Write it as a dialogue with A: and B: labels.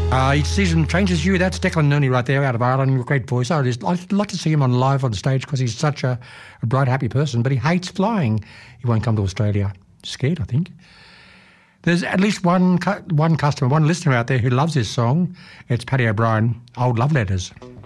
A: Season Changes You. That's Declan Nooney right there out of Ireland. Great voice. I'd like to see him on live on stage because he's such a bright, happy person, but he hates flying. He won't come to Australia. Scared, I think. There's at least one customer, one listener out there who loves this song. It's Paddy O'Brien, Old Love Letters.